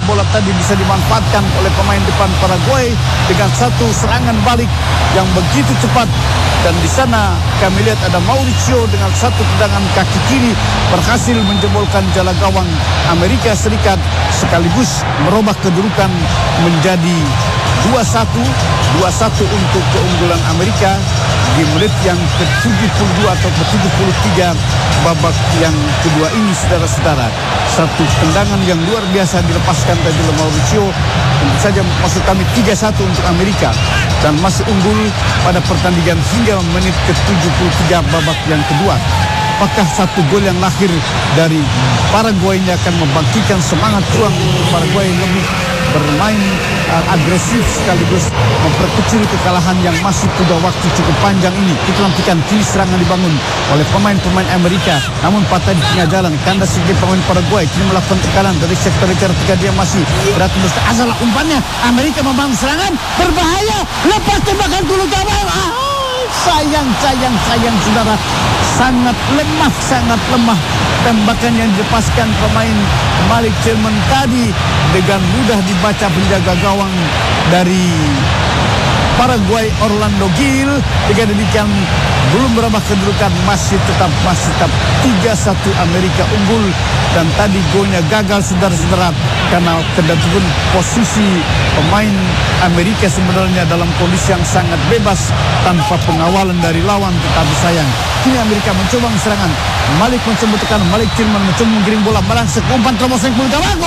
bola tadi bisa dimanfaatkan oleh pemain depan Paraguay dengan satu serangan balik yang begitu cepat. Dan di sana kami lihat ada Mauricio dengan satu tendangan kaki kiri berhasil menjebolkan jala gawang Amerika Serikat sekaligus merubah kedudukan menjadi 2-1 untuk keunggulan Amerika di menit yang ke-72 atau ke-73 babak yang kedua ini, saudara-saudara. Satu tendangan yang luar biasa dilepaskan tadi oleh Mauricio. Tentu saja maksud kami 3-1 untuk Amerika dan masih unggul pada pertandingan hingga menit ke-73 babak yang kedua. Apakah satu gol yang lahir dari Paraguay ini akan membangkitkan semangat ruang Paraguay lebih bermain agresif sekaligus memperkecil kekalahan yang masih punya waktu cukup panjang ini. Kita nantikan kini serangan dibangun oleh pemain-pemain Amerika, namun patah di tengah jalan. Kandas sedikit pemain Paraguay kini melakukan tekanan dari sektor ketika dia masih berat terus asal umpannya. Amerika membangun serangan berbahaya, lepas tembakan dulu gawang. Sayang saudara, sangat lemah tembakan yang dilepaskan pemain Malik Tillman tadi. Dengan mudah dibaca penjaga gawang dari Paraguay Orlando Gil. Dengan demikian belum berubah kedudukan, masih tetap 3-1 Amerika unggul. Dan tadi golnya gagal, saudara-saudara, karena kedatangan posisi pemain Amerika sebenarnya dalam kondisi yang sangat bebas tanpa pengawalan dari lawan. Tetapi sayang, kini Amerika mencoba serangan. Malik mencoba tekan, Malik Tillman mencoba menggiring bola melangsek umpan terobosan ke gawang.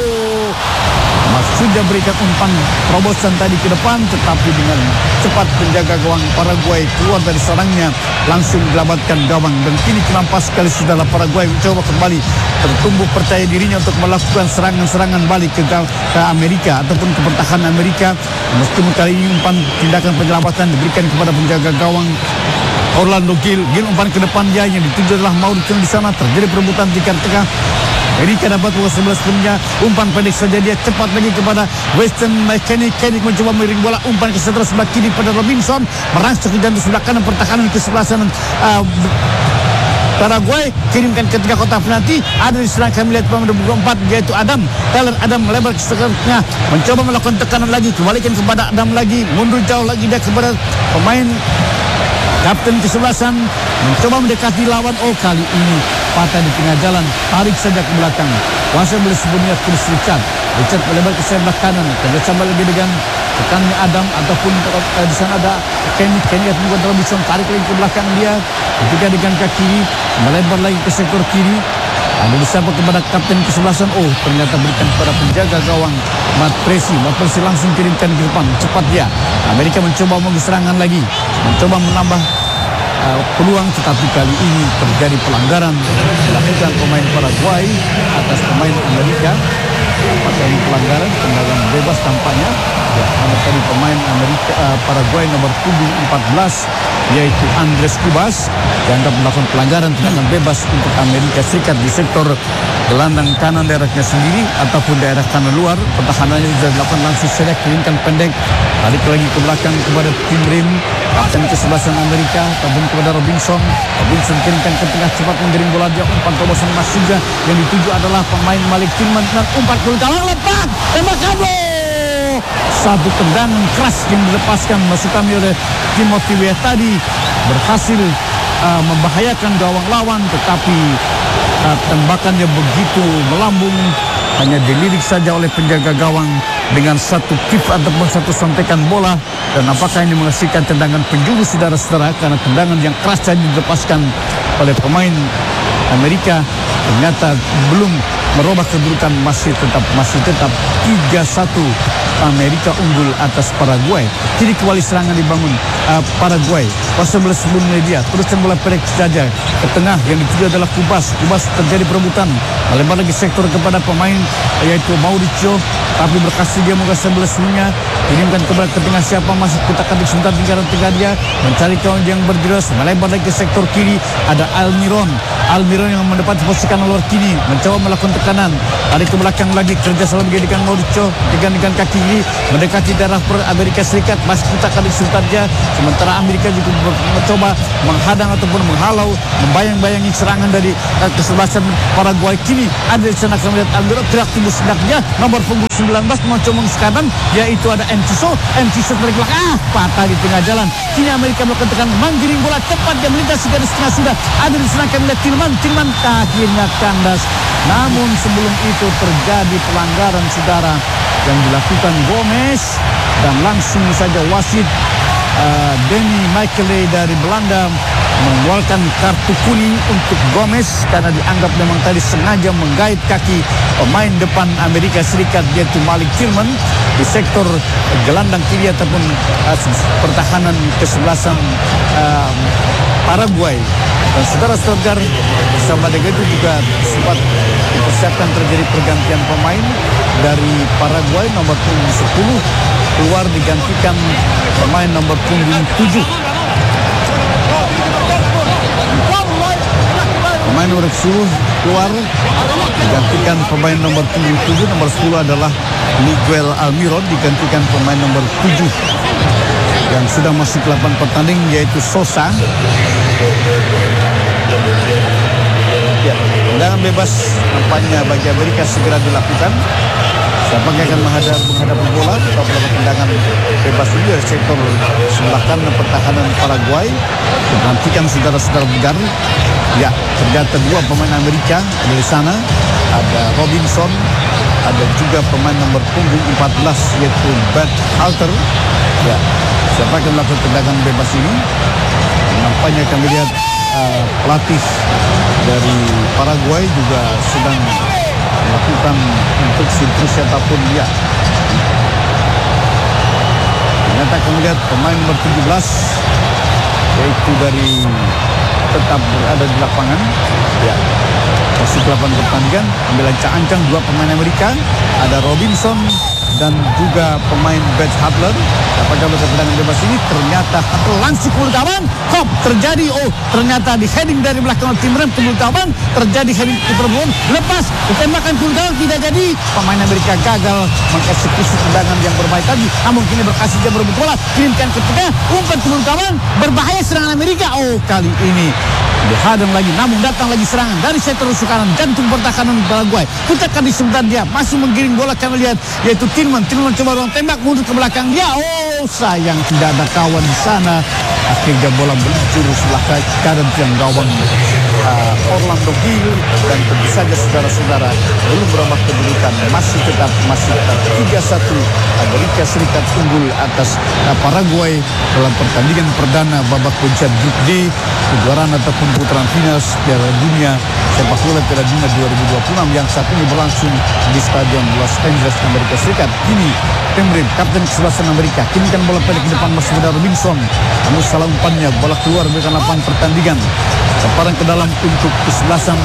Sudah berikan umpan terobosan tadi ke depan, tetapi dengan cepat penjaga gawang Paraguay keluar dari sarangnya, langsung delamatkan gawang. Dan kini kenampas sekali saudara Paraguay mencoba kembali tertumbuh percaya dirinya untuk melakukan serangan-serangan balik ke Amerika ataupun ke pertahanan Amerika. Meskipun kali ini umpan tindakan penyelamatan diberikan kepada penjaga gawang Orlando Gil. Umpan ke depan dia yang dituju adalah Mauricio di sana. Terjadi perebutan di tengah. Amerika dapat bola 11 punya, umpan pendek saja dia cepat lagi kepada Weston McKennie. Mencoba miring bola, umpan ke sebelah kiri pada Robinson, merangsek ke jantung sebelah kanan pertahanan ke sebelah sana. Paraguay kirimkan ke tiga kotak penalti. Ada di serang kami lihat pemain 24 yaitu Tyler Adam melebar ke tengah, mencoba melakukan tekanan lagi, kembalikan kepada Adam lagi, mundur jauh lagi dia kepada pemain kapten kesebelasan, mencoba mendekati lawan. Kali ini patah di tengah jalan, tarik saja ke belakang. Kuasa boleh sebelumnya Chris Richard melebar ke sebelah kanan, kerjasama lagi dengan tekannya Adam ataupun di sana ada Kenny atau bukan Robinson, tarik lagi ke belakang dia. Ketika dengan kaki kiri melebar lagi ke sektor kiri, ada disapa kepada kapten kesebelasan. Ternyata berikan kepada penjaga gawang Matt Presi langsung kirimkan ke depan. Cepat dia. Amerika mencoba serangan lagi, mencoba menambah peluang, tetapi kali ini terjadi pelanggaran dilakukan pemain Paraguay atas pemain Amerika. Apakah ini pelanggaran? Tendangan bebas tampaknya. Karena tadi pemain Amerika Paraguay nomor punggung 14 yaitu Andres Cubas dianggap melakukan pelanggaran tendangan bebas untuk Amerika Serikat di sektor gelandang kanan daerahnya sendiri ataupun daerah kanan luar. Pertahanannya sudah dilakukan langsung saja, kirimkan pendek, tarik lagi ke belakang kepada Tim Rim, kapten kesebelasan Amerika, ataupun kepada Robinson kirimkan ke tengah, cepat menggiring bola dia, umpan terobosan Mas juga yang dituju adalah pemain Malik Tillman dan umpan ke gawang lepas, tembakan gol. Satu tendangan keras yang dilepaskan masuk kami oleh Timothy Weah tadi berhasil membahayakan gawang lawan, tetapi tembakannya begitu melambung, hanya dilirik saja oleh penjaga gawang dengan satu kick ataupun satu sontekan bola. Dan apakah ini menghasilkan tendangan penjuru, saudara-saudara, karena tendangan yang keras saja dilepaskan oleh pemain Amerika ternyata belum merubah kedudukan, masih tetap 3-1 Amerika unggul atas Paraguay. Kini kembali serangan dibangun Paraguay. Pasal bola sebelumnya dia teruskan bola pendek saja ke tengah yang dituju adalah Cubas terjadi perebutan, melebar lagi sektor kepada pemain yaitu Mauricio. tapi berkasih dia muka sebelah sebelumnya, kirimkan ke tengah siapa masuk kita ketik sebentar tinggal dia mencari kawan yang berjelas, melebar lagi ke sektor kiri, ada Almiron yang mendapat posisikan luar kiri, mencoba melakukan tekanan, tarik ke belakang lagi, kerja selalu menjadikan Mauricio dengan kaki kiri, mendekati darah per Amerika Serikat, masih kita ketik sebentar dia, sementara Amerika juga mencoba menghadang ataupun menghalau, membayang-bayangi serangan dari kesebelasan Paraguay. Kini ada di sana kami lihat Almiron gerak tubuh sedaknya, nomor punggung 19 mencoba mengsekarang, yaitu ada Enciso dari belakang, patah di tengah jalan. Kini Amerika melakukan tekanan, menggiring bola tepat dia melintas garis tengah sudah. Ada di sana kami lihat Tillman kakinya kandas. Namun sebelum itu terjadi pelanggaran saudara yang dilakukan Gomez dan langsung saja wasit Danny Michele dari Belanda mengeluarkan kartu kuning untuk Gomez karena dianggap memang tadi sengaja menggait kaki pemain depan Amerika Serikat yaitu Malik Tillman di sektor gelandang kiri ataupun pertahanan kesebelasan Paraguay. Dan saudara-saudara bersama dengan itu juga sempat dipersiapkan terjadi pergantian pemain dari Paraguay, nomor punggung 10 keluar digantikan pemain nomor punggung 7. Pemain nomor 10 keluar digantikan pemain nomor punggung 7. Nomor 10 adalah Miguel Almiron, digantikan pemain nomor 7 yang sudah masuk 8 pertanding yaitu Sosa. Ya, tendangan bebas nampaknya bagi Amerika segera dilakukan. Siapa yang akan menghadapi bola atau melakukan tendangan bebas ini dari sektor sebelah kanan pertahanan Paraguay. Nantikan saudara-saudara Bugar. Ya, ternyata dua pemain Amerika ada di sana. Ada Robinson, ada juga pemain nomor punggung 14 yaitu Bert Halter. Ya, siapa yang melakukan tendangan bebas ini? Nampaknya kami lihat pelatih dari Paraguay juga sedang melakukan instruksi ataupun ya. Ternyata kami lihat pemain nomor 17 yaitu dari tetap berada di lapangan. Ya, masih 8 pertandingan, ambil ancang-ancang dua pemain Amerika, ada Robinson dan juga pemain Bert Hadler. Apakah tendangan bebas ini ternyata langsung ke kawan, hop terjadi, ternyata di heading dari belakang tim rem ke kawan, terjadi heading ke perbuan, lepas ditembakkan ke kawan, tidak jadi. Pemain Amerika gagal mengeksekusi tendangan yang berbahaya tadi, namun kini berhasil dia berebut bola, kirimkan ke tengah, umpan ke kawan, berbahaya serangan Amerika. Kali ini dihadang lagi, namun datang lagi serangan dari sektor kanan jantung pertahanan Paraguay. Putarkan di sebentar dia masih menggiring bola, kami lihat yaitu Tillman coba ruang tembak mundur ke belakang dia. Sayang tidak ada kawan di sana. Akhirnya bola meluncur sebelah kanan tiang gawang Orlando Gil, dan tentu saja saudara-saudara belum berubah kedudukan, masih tetap 3-1 Amerika Serikat unggul atas Paraguay dalam pertandingan perdana babak kualifikasi grup D kejuaraan ataupun putaran final Piala Dunia Sepak Bola Piala Dunia 2026 yang saat ini berlangsung di Stadion Los Angeles Amerika Serikat. Kini Pemrin, kapten kesebelasan Amerika, kini kan bola pendek ke depan masih ada Robinson, namun salah umpannya bola keluar dari lapangan pertandingan. Lemparan ke dalam untuk kesebelasan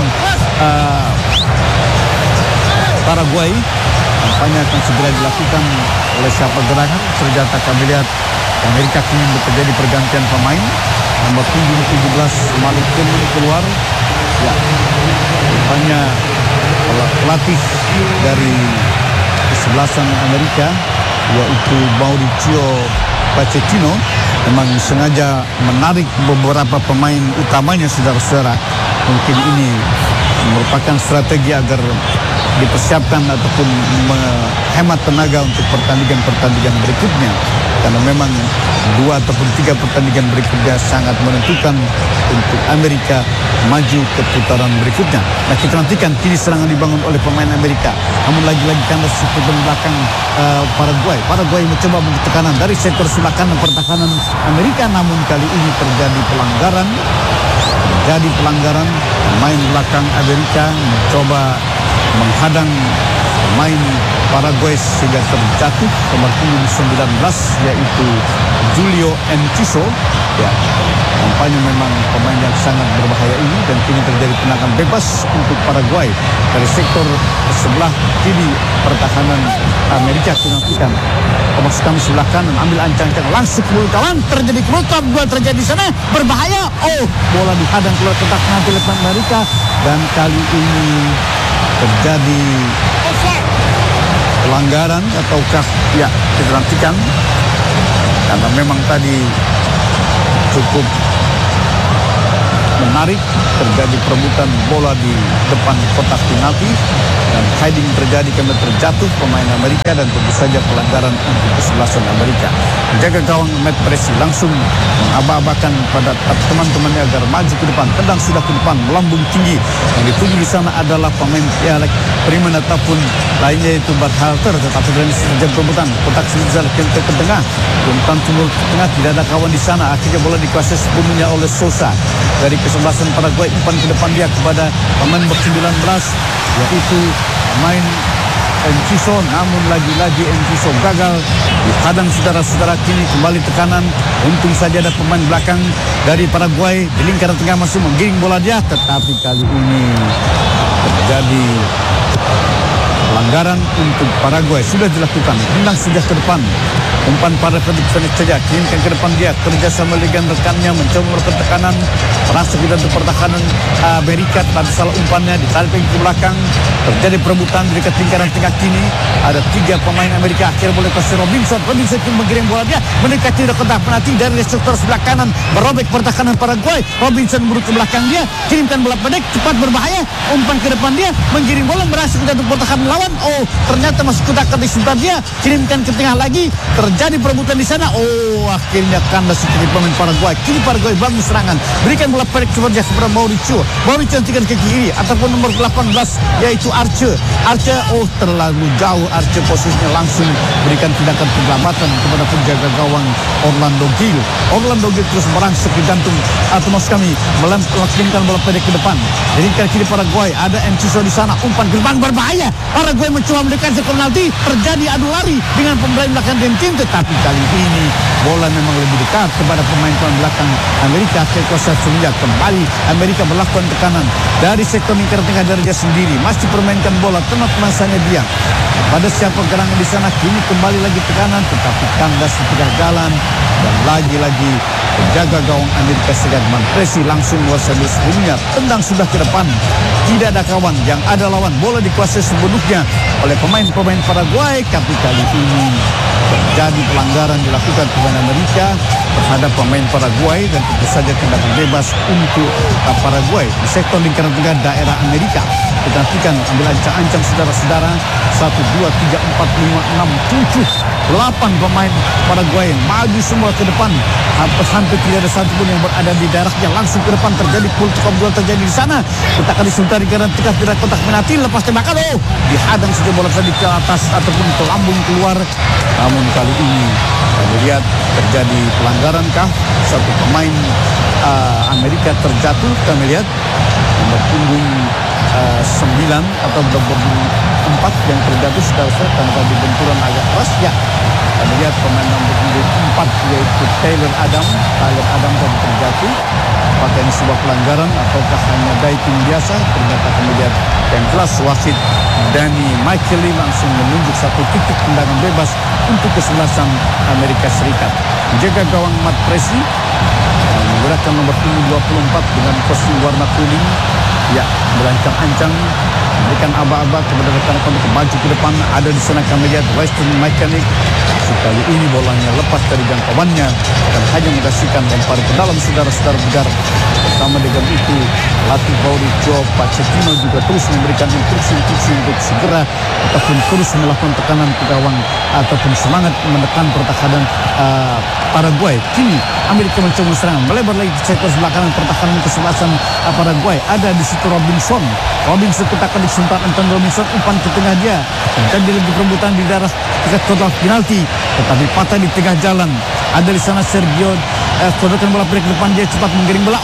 Paraguay nampaknya akan segera dilakukan oleh siapa gerangan. Ternyata kami lihat Amerika kini terjadi pergantian pemain. Nomor punggung 17 Malik Tillman keluar. Ya, nampaknya pelatih dari kesebelasan Amerika yaitu Mauricio Pochettino memang sengaja menarik beberapa pemain utamanya saudara-saudara. Mungkin ini merupakan strategi agar dipersiapkan ataupun menghemat tenaga untuk pertandingan berikutnya, karena memang 2 ataupun 3 pertandingan berikutnya sangat menentukan untuk Amerika maju ke putaran berikutnya. Nah, kita nantikan kini serangan dibangun oleh pemain Amerika, namun lagi-lagi kandas di belakang Paraguay mencoba membuat tekanan dari sektor sebelah kanan pertahanan Amerika, namun kali ini terjadi pelanggaran. Pemain belakang Amerika mencoba menghadang pemain Paraguay sehingga terjatuh nomor punggung 19 yaitu Julio Enciso. Ya, nampaknya memang pemain yang sangat berbahaya ini dan kini terjadi tendangan bebas untuk Paraguay dari sektor sebelah kiri pertahanan Amerika. Dinantikan Thomas kami sebelah kanan ambil ancang-ancang langsung ke mulut kawan, terjadi kerutan, gol terjadi di sana, berbahaya. Oh, bola dihadang keluar kotak penalti oleh Amerika dan kali ini terjadi pelanggaran ataukah ya kita nantikan karena memang tadi cukup menarik, terjadi perebutan bola di depan kotak penalti dan heading terjadi karena terjatuh pemain Amerika dan tentu saja pelanggaran untuk kesebelasan Amerika. Menjaga gawang Matt Pressey langsung mengaba-abakan pada teman-temannya agar maju ke depan, tendang sudah ke depan, melambung tinggi. Yang dituju di sana adalah pemain Pialek Freeman ataupun lainnya yaitu Bart Halter, tetapi dari sejak perebutan kotak Slitzal ke tengah, umpan timur ke tengah, tidak ada kawan di sana. Akhirnya bola dikuasai sepenuhnya oleh Sosa. Dari kesebelasan Paraguay, umpan ke depan dia kepada pemain ber-19 yaitu pemain Enciso, namun lagi-lagi Enciso gagal dihadang saudara-saudara. Kini kembali tekanan, untung saja ada pemain belakang dari Paraguay di lingkaran tengah masuk menggiring bola dia, tetapi kali ini terjadi pelanggaran untuk Paraguay. Sudah dilakukan, tendang sudah ke depan, umpan pada Fredrik saja, kirimkan ke depan dia, kerja sama dengan rekannya mencoba melakukan tekanan, merasa kita untuk pertahanan Amerika, tapi salah umpannya ditarik ke belakang, terjadi perebutan di dekat lingkaran tengah. Kini ada 3 pemain Amerika, akhirnya boleh kasih Robinson pun mengirim bola dia mendekati kotak penalti dari sektor sebelah kanan, merobek pertahanan Paraguay. Robinson buruk ke belakang dia, kirimkan bola pendek, cepat berbahaya, umpan ke depan dia, mengirim bola merasa kita untuk pertahanan lawan. Oh, ternyata masuk kotak di sebelah dia, kirimkan ke tengah lagi, terjadi perebutan di sana. Oh, akhirnya kandas sedikit pemain Paraguay. Kini Paraguay bangun serangan, berikan bola pendek kepada Mauricio hentikan ke kiri ataupun nomor 18 yaitu Arce. Oh, terlalu jauh Arce posisinya, langsung berikan tindakan penyelamatan kepada penjaga gawang Orlando Gil terus merangsek ke jantung Thomas kami melemparkan bola pendek ke depan. Jadi kiri Paraguay ada Enciso di sana, umpan ke depan berbahaya. Paraguay mencoba mendekati penalti, terjadi adu lari dengan pemain belakang tim, tetapi kali ini bola memang lebih dekat kepada pemain belakang Amerika. Kekuasaan Surya kembali, Amerika melakukan tekanan dari sektor lingkaran tengah darjah sendiri, masih permainkan bola, teman-teman masanya dia pada siapa gerangan di sana. Kini kembali lagi tekanan, tetapi kandas di tengah jalan dan lagi-lagi penjaga gawang Amerika Serikat Matt Pressey langsung menguasai sepenuhnya, tendang sudah ke depan, tidak ada kawan, yang ada lawan. Bola dikuasai sepenuhnya oleh pemain-pemain Paraguay, tapi kali ini terjadi pelanggaran dilakukan pemain Amerika terhadap pemain Paraguay dan tentu saja tindakan bebas untuk Paraguay di sektor lingkaran tengah daerah Amerika. Kita nantikan ambil ancang-ancang saudara-saudara, 1, 2, 3, 4, 5, 6, 7, 8 pemain Paraguay maju semua ke depan. Hampir tidak ada satu pun yang berada di daerahnya, langsung ke depan, terjadi kultukam dua terjadi di sana. Kita akan disuntar di kanan tengah tidak kotak penalti, lepas tembakan, oh, dihadang saja bola tadi ke atas ataupun ke lambung keluar. Namun kali ini kami lihat terjadi pelanggaran kah? Satu pemain Amerika terjatuh, kami lihat nomor punggung 9 atau nomor 4 yang terjatuh setelah tanpa benturan agak keras. Ya, kami lihat pemain nomor punggung 4 yaitu Tyler Adam tadi terjatuh. Apakah ini sebuah pelanggaran ataukah hanya diving biasa? Ternyata kami lihat yang jelas wasit Danny Michaeli langsung menunjuk satu titik tendangan bebas untuk kesebelasan Amerika Serikat. Menjaga gawang Matt Pressey menggunakan nomor punggung 24 dengan kostum warna kuning. Ya, berancang-ancang memberikan aba-aba kepada rekan-rekan untuk maju ke depan. Ada di sana kami lihat Western Mechanic. Sekali ini bolanya lepas dari jangkauannya dan hanya menghasilkan lempar ke dalam saudara-saudara Bugar. Bersama dengan itu, pelatih Mauricio Pochettino juga terus memberikan instruksi untuk segera ataupun terus melakukan tekanan ke gawang ataupun semangat menekan pertahanan Paraguay. Kini Amerika mencoba serangan, melebar lagi ke sektor sebelah kanan pertahanan kesebelasan Paraguay. Ada di situ Robinson ketakan disempat Anton Robinson, umpan ke tengah dia dan dia lagi perebutan di daerah dekat kotak penalti, tetapi patah di tengah jalan. Ada di sana Sergio kodokan bola pendek ke depan, dia cepat menggiring bola. Oh,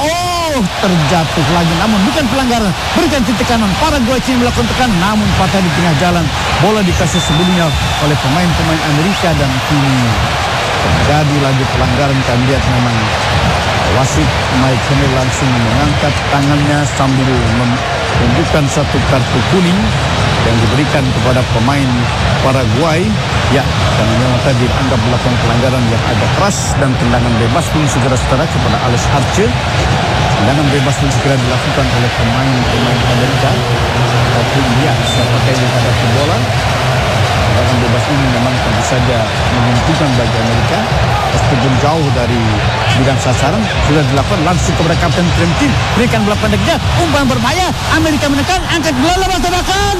terjatuh lagi, namun bukan pelanggaran. Berganti tekanan, Paraguay kini melakukan tekanan, namun patah di tengah jalan. Bola dikasih sebelumnya oleh pemain-pemain Amerika dan kini terjadi lagi pelanggaran. Kami lihat memang wasit Mike Henry langsung mengangkat tangannya sambil menunjukkan satu kartu kuning yang diberikan kepada pemain Paraguay. Ya, karena memang tadi dianggap melakukan pelanggaran yang agak keras dan tendangan bebas pun segera-segera kepada Alex Arce. Tendangan bebas pun segera dilakukan oleh pemain Amerika. Tapi lihat siapakah yang menghadapi bola. Tendangan bebas ini memang tentu saja menguntungkan bagi Amerika. Meskipun jauh dari bidang sasaran, sudah dilakukan langsung kepada Kapten Trentin. Berikan bola pendeknya, umpan berbahaya. Amerika menekan, angkat bola, lepas.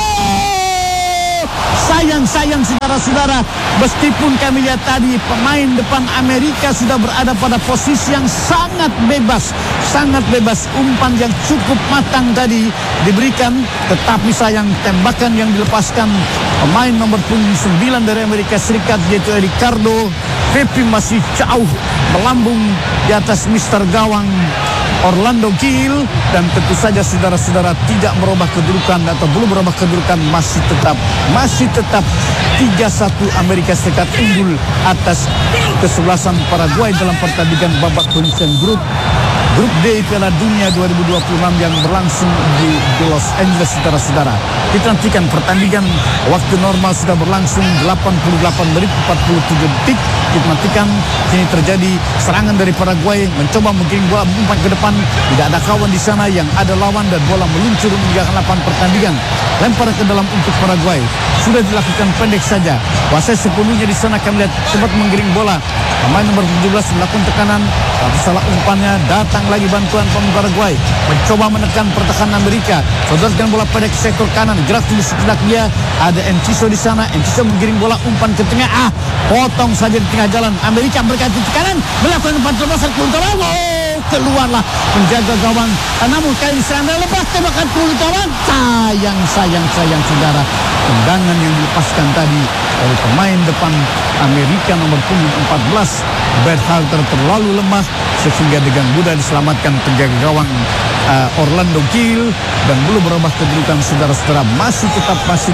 Sayang saudara-saudara, meskipun kami lihat tadi pemain depan Amerika sudah berada pada posisi yang sangat bebas. Umpan yang cukup matang tadi diberikan, tetapi sayang tembakan yang dilepaskan pemain nomor 9 dari Amerika Serikat yaitu Ricardo Pepi masih jauh melambung di atas Mister Gawang Orlando Gil, dan tentu saja saudara-saudara tidak merubah kedudukan atau belum merubah kedudukan, masih tetap 3-1 Amerika Serikat unggul atas kesebelasan Paraguay dalam pertandingan babak penyisihan grup D Piala Dunia 2026 yang berlangsung di Los Angeles, saudara-saudara. Kita nantikan pertandingan waktu normal sudah berlangsung 88 menit 47 detik. Kita nantikan kini terjadi serangan dari Paraguay, mencoba menggiring bola umpan ke depan. Tidak ada kawan di sana, yang ada lawan, dan bola meluncur meninggalkan lapangan pertandingan. Lempar ke dalam untuk Paraguay. Sudah dilakukan pendek saja. Kuasai sepenuhnya di sana, kami lihat cepat menggiring bola. Pemain nomor 17 melakukan tekanan, tapi salah umpannya. Datang lagi bantuan pemain Paraguay, mencoba menekan pertahanan Amerika. Sodorkan bola pendek sektor kanan, gerak di sekitar dia. Ada Enciso di sana. Enciso menggiring bola umpan ke tengah. Potong saja di tengah jalan. Amerika berganti tekanan, melakukan umpan terobosan ke utara. Keluarlah penjaga gawang. Namun kali serang lepas tembakan ke kawan. Sayang saudara. Tendangan yang dilepaskan tadi oleh pemain depan Amerika nomor punggung 14 Berhalter terlalu lemah sehingga dengan mudah diselamatkan penjaga gawang Orlando Gil, dan belum berubah kedudukan saudara-saudara. Masih tetap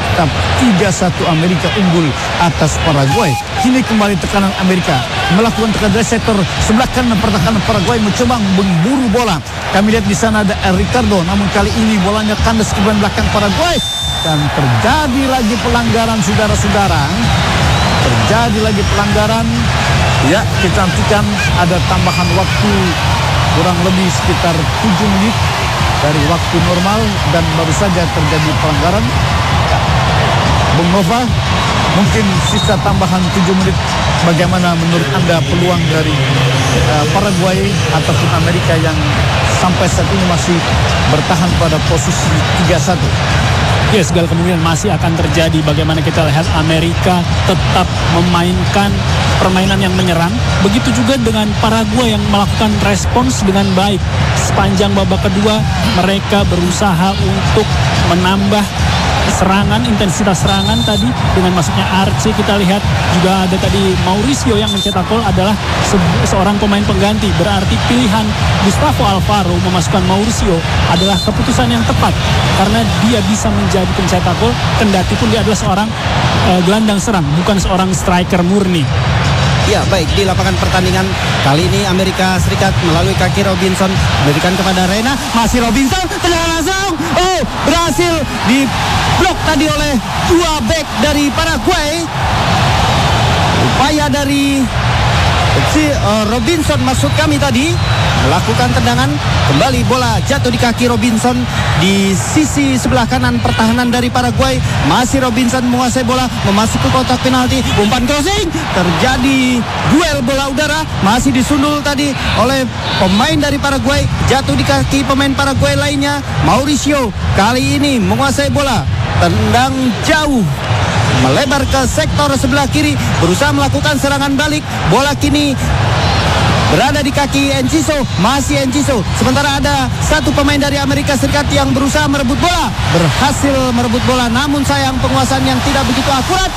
3-1 Amerika unggul atas Paraguay. Kini kembali tekanan Amerika, melakukan tekanan dari sektor sebelah kanan pertahanan Paraguay, mencoba memburu bola. Kami lihat di sana ada Ricardo, namun kali ini bolanya kandas ke belakang Paraguay, dan terjadi lagi pelanggaran saudara-saudara. Ya, kita nantikan ada tambahan waktu kurang lebih sekitar 7 menit dari waktu normal, dan baru saja terjadi pelanggaran. Bung Nova, mungkin sisa tambahan 7 menit, bagaimana menurut Anda peluang dari Paraguay ataupun Amerika yang sampai saat ini masih bertahan pada posisi 3-1? Ya, segala kemungkinan masih akan terjadi. Bagaimana kita lihat Amerika tetap memainkan permainan yang menyerang. Begitu juga dengan Paraguay yang melakukan respons dengan baik. Sepanjang babak kedua mereka berusaha untuk menambah serangan, intensitas serangan tadi dengan masuknya Arce. Kita lihat juga ada tadi Mauricio yang mencetak gol adalah seorang pemain pengganti. Berarti pilihan Gustavo Alfaro memasukkan Mauricio adalah keputusan yang tepat karena dia bisa menjadi pencetak gol kendati pun dia adalah seorang gelandang serang, bukan seorang striker murni. Ya, baik, di lapangan pertandingan kali ini Amerika Serikat melalui kaki Robinson memberikan kepada Reina. Masih Robinson, tendangan langsung. Berhasil diblok tadi oleh dua bek dari Paraguay. Upaya dari Robinson maksud kami tadi melakukan tendangan, kembali bola jatuh di kaki Robinson di sisi sebelah kanan pertahanan dari Paraguay. Masih Robinson menguasai bola, memasuki kotak penalti, umpan crossing, terjadi duel bola udara, masih disundul tadi oleh pemain dari Paraguay, jatuh di kaki pemain Paraguay lainnya. Mauricio kali ini menguasai bola, tendang jauh melebar ke sektor sebelah kiri, berusaha melakukan serangan balik. Bola kini berada di kaki Enciso, masih Enciso. Sementara ada satu pemain dari Amerika Serikat yang berusaha merebut bola, berhasil merebut bola, namun sayang penguasaan yang tidak begitu akurat.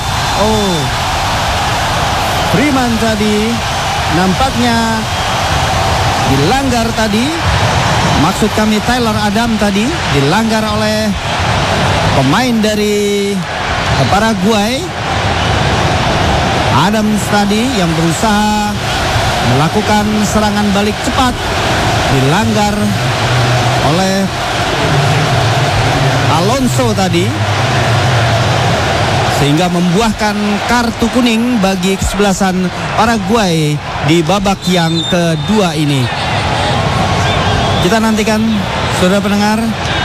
Freeman tadi nampaknya dilanggar tadi. Maksud kami Tyler Adam tadi dilanggar oleh pemain dari Paraguay. Adams tadi yang berusaha melakukan serangan balik cepat dilanggar oleh Alonso tadi, sehingga membuahkan kartu kuning bagi kesebelasan Paraguay di babak yang kedua ini. Kita nantikan, saudara pendengar,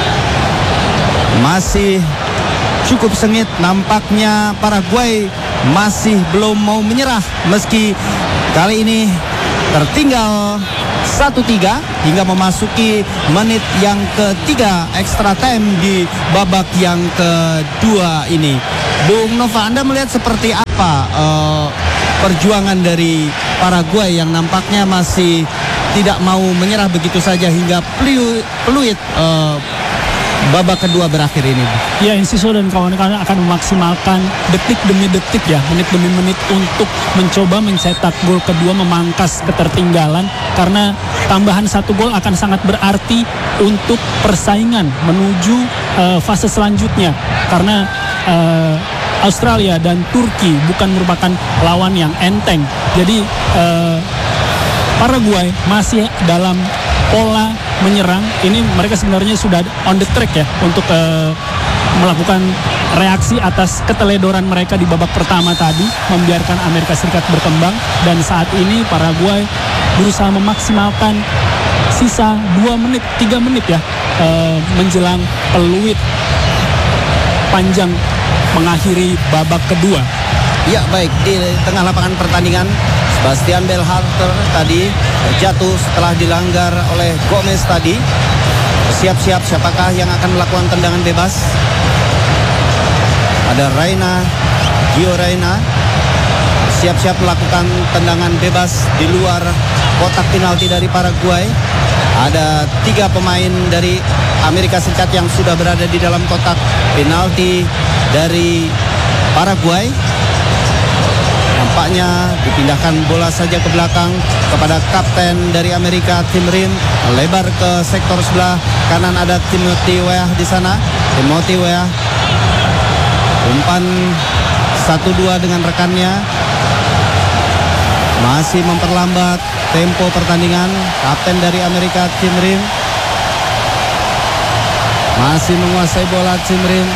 masih cukup sengit. Nampaknya Paraguay masih belum mau menyerah meski kali ini tertinggal 1-3 hingga memasuki menit yang ketiga extra time di babak yang kedua ini. Bung Nova, Anda melihat seperti apa perjuangan dari Paraguay yang nampaknya masih tidak mau menyerah begitu saja hingga peluit babak kedua berakhir ini? Ya, Insiso dan kawan-kawan akan memaksimalkan detik demi detik ya, menit demi menit untuk mencoba mencetak gol kedua, memangkas ketertinggalan, karena tambahan 1 gol akan sangat berarti untuk persaingan menuju fase selanjutnya, karena Australia dan Turki bukan merupakan lawan yang enteng. Jadi Paraguay masih dalam pola menyerang. Ini mereka sebenarnya sudah on the track ya untuk melakukan reaksi atas keteledoran mereka di babak pertama tadi, membiarkan Amerika Serikat berkembang, dan saat ini Paraguay berusaha memaksimalkan sisa 2 menit, 3 menit ya menjelang peluit panjang mengakhiri babak kedua. Ya, baik, di tengah lapangan pertandingan Sebastian Berhalter tadi terjatuh setelah dilanggar oleh Gomez tadi. Siap-siap siapakah yang akan melakukan tendangan bebas? Ada Gio Reyna siap-siap melakukan tendangan bebas di luar kotak penalti dari Paraguay. Ada 3 pemain dari Amerika Serikat yang sudah berada di dalam kotak penalti dari Paraguay. Nampaknya dipindahkan bola saja ke belakang kepada kapten dari Amerika, Tim Rim, lebar ke sektor sebelah kanan. Ada Timothy Weah di sana. Timothy Weah umpan 1-2 dengan rekannya, masih memperlambat tempo pertandingan. Kapten dari Amerika, Tim Rim, masih menguasai bola. Tim Rim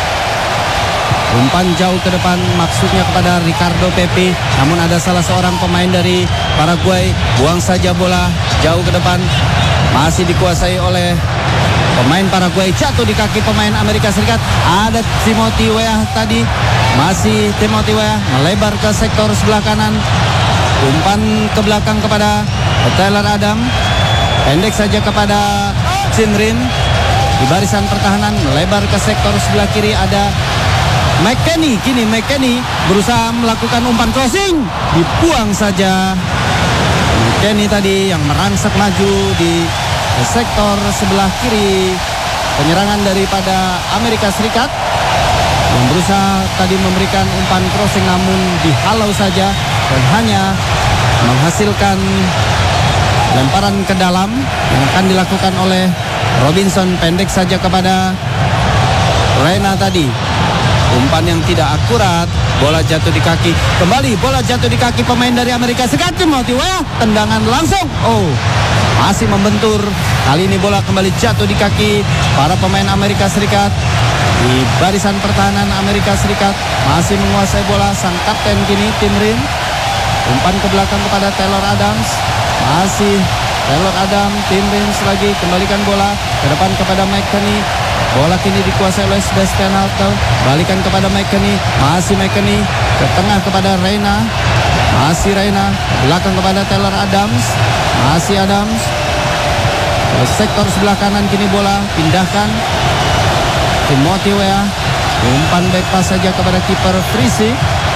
umpan jauh ke depan, maksudnya kepada Ricardo Pepi, namun ada salah seorang pemain dari Paraguay buang saja bola jauh ke depan, masih dikuasai oleh pemain Paraguay, jatuh di kaki pemain Amerika Serikat. Ada Timothy Weah tadi, masih Timothy Weah melebar ke sektor sebelah kanan, umpan ke belakang kepada Tyler Adam, pendek saja kepada Cinrin di barisan pertahanan, melebar ke sektor sebelah kiri. Ada McKennie, kini McKennie berusaha melakukan umpan crossing, dibuang saja. McKennie tadi yang merangsek maju di sektor sebelah kiri penyerangan daripada Amerika Serikat, yang berusaha tadi memberikan umpan crossing namun dihalau saja dan hanya menghasilkan lemparan ke dalam yang akan dilakukan oleh Robinson, pendek saja kepada Reyna tadi. Umpan yang tidak akurat, bola jatuh di kaki. Kembali bola jatuh di kaki pemain dari Amerika Serikat, Timothy Weah, tendangan langsung. Masih membentur. Kali ini bola kembali jatuh di kaki para pemain Amerika Serikat. Di barisan pertahanan Amerika Serikat masih menguasai bola sang kapten kini, Tim Rim. Umpan ke belakang kepada Taylor Adams. Masih Taylor Adams, Tim Rim lagi kembalikan bola ke depan kepada McKennie. Bola kini dikuasai oleh Sebastian Halter. Balikan kepada McKennie. Masih McKennie ke tengah kepada Reyna. Masih Reyna belakang kepada Taylor Adams. Masih Adams ke sektor sebelah kanan. Kini bola pindahkan Timothy Weah. Umpan back pass saja kepada kiper Frisi.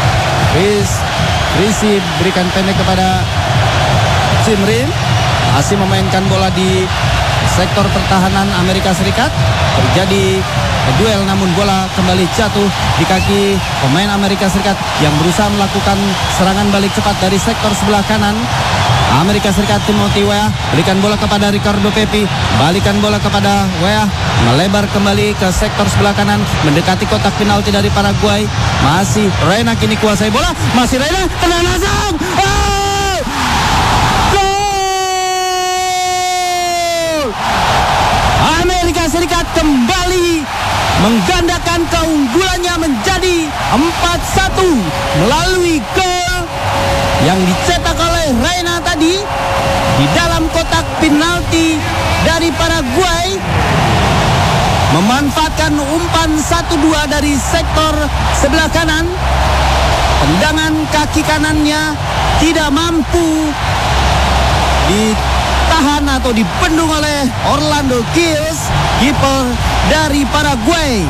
Frisi berikan pendek kepada Cimrin. Masih memainkan bola di sektor pertahanan Amerika Serikat. Terjadi duel namun bola kembali jatuh di kaki pemain Amerika Serikat yang berusaha melakukan serangan balik cepat dari sektor sebelah kanan. Amerika Serikat. Timothy Weah berikan bola kepada Ricardo Pepi, balikan bola kepada Weah, melebar kembali ke sektor sebelah kanan, mendekati kotak penalti dari Paraguay. Masih Reina kini kuasai bola, masih Reina, tenang langsung. Gol! Amerika Serikat kembali menggandakan keunggulannya menjadi 4-1 melalui gol yang dicetak oleh Reina tadi di dalam kotak penalti dari Paraguay, memanfaatkan umpan 1-2 dari sektor sebelah kanan. Tendangan kaki kanannya tidak mampu ditahan atau dibendung oleh Orlando Gilles, kiper dari Paraguay.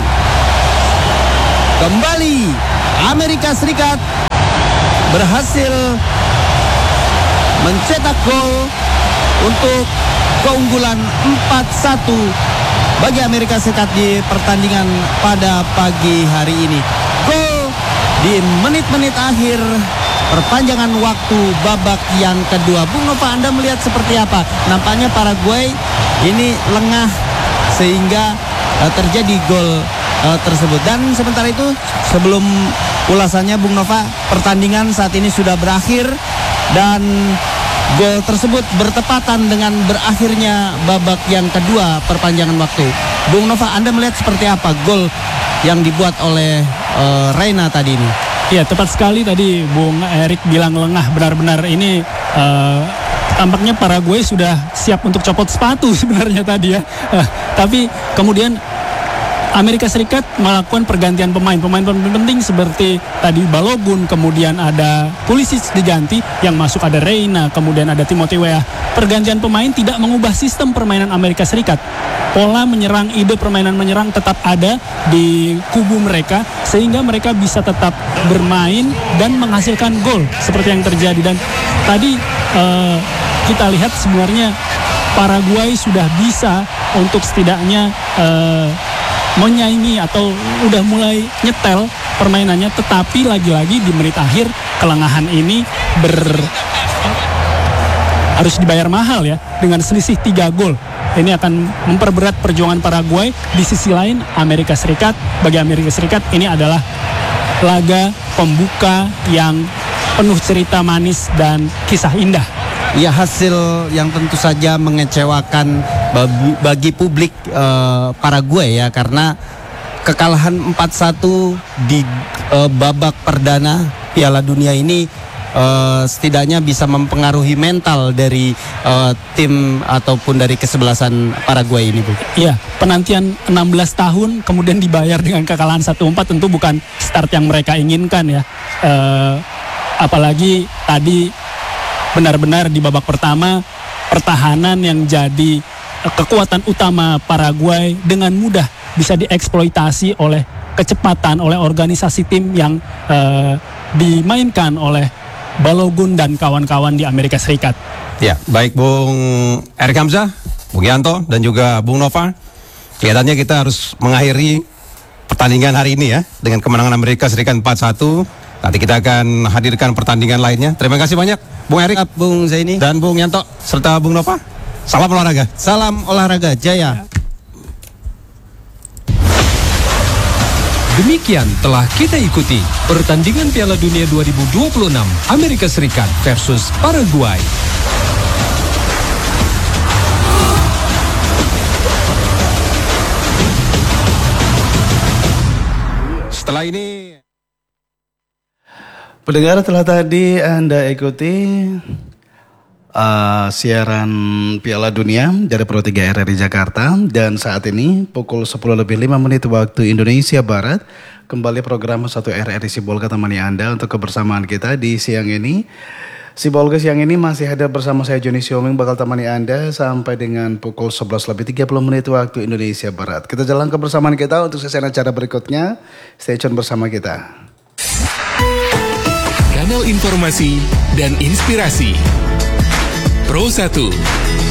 Kembali Amerika Serikat berhasil mencetak gol untuk keunggulan 4-1 bagi Amerika Serikat di pertandingan pada pagi hari ini. Gol di menit-menit akhir perpanjangan waktu babak yang kedua. Bung Nova, Anda melihat seperti apa? Nampaknya Paraguay ini lengah sehingga terjadi gol tersebut. Dan sementara itu, sebelum ulasannya Bung Nova, pertandingan saat ini sudah berakhir dan gol tersebut bertepatan dengan berakhirnya babak yang kedua perpanjangan waktu. Bung Nova, Anda melihat seperti apa gol yang dibuat oleh Reina tadi ini? Ya, tepat sekali tadi Bung Erik bilang lengah. Benar-benar ini tampaknya Paraguay sudah siap untuk copot sepatu sebenarnya tadi ya. Tapi kemudian Amerika Serikat melakukan pergantian pemain penting seperti tadi Balogun, kemudian ada Pulisic diganti, yang masuk ada Reina, kemudian ada Timothy Weah. Pergantian pemain tidak mengubah sistem permainan Amerika Serikat. Pola menyerang, ide permainan menyerang tetap ada di kubu mereka, sehingga mereka bisa tetap bermain dan menghasilkan gol seperti yang terjadi. Dan tadi kita lihat sebenarnya Paraguay sudah bisa untuk setidaknya menyaingi atau udah mulai nyetel permainannya, tetapi lagi-lagi di menit akhir kelengahan ini harus dibayar mahal ya, dengan selisih 3 gol. Ini akan memperberat perjuangan Paraguay. Di sisi lain Amerika Serikat, bagi Amerika Serikat ini adalah laga pembuka yang penuh cerita manis dan kisah indah. Ya, hasil yang tentu saja mengecewakan bagi publik Paraguay ya, karena kekalahan 4-1 di babak perdana Piala Dunia ini setidaknya bisa mempengaruhi mental dari tim ataupun dari kesebelasan Paraguay ini, Bu. Iya, penantian 16 tahun kemudian dibayar dengan kekalahan 1-4 tentu bukan start yang mereka inginkan ya. Apalagi tadi benar-benar di babak pertama pertahanan yang jadi kekuatan utama Paraguay dengan mudah bisa dieksploitasi oleh kecepatan, oleh organisasi tim yang dimainkan oleh Balogun dan kawan-kawan di Amerika Serikat. Ya, baik Bung Erik Hamzah, Bung Yanto, dan juga Bung Nova. Kelihatannya kita harus mengakhiri pertandingan hari ini ya dengan kemenangan Amerika Serikat 4-1. Nanti kita akan hadirkan pertandingan lainnya. Terima kasih banyak Bung Erik, Bung Zaini, dan Bung Yanto, serta Bung Nova. Salam olahraga. Salam olahraga jaya. Demikian telah kita ikuti pertandingan Piala Dunia 2026 Amerika Serikat versus Paraguay. Setelah ini, pendengar, telah tadi Anda ikuti siaran Piala Dunia dari Pro 3 RRI Jakarta, dan saat ini pukul 10:05 waktu Indonesia Barat, kembali program 1 RRI Sibolga temani Anda untuk kebersamaan kita di siang ini. Sibolga siang ini masih ada bersama saya Joni Sioming, bakal temani Anda sampai dengan pukul 11:30 waktu Indonesia Barat. Kita jalan kebersamaan kita untuk sesi acara berikutnya. Stay tune bersama kita. Kanal informasi dan inspirasi Pro 1.